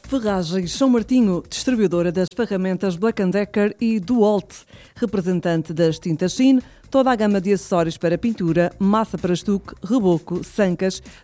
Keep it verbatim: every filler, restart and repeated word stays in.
Ferragens São Martinho, distribuidora das ferramentas Black and Decker e Dualt, representante das tintas Shin, toda a gama de acessórios para pintura, massa para estuque, reboco, sancas,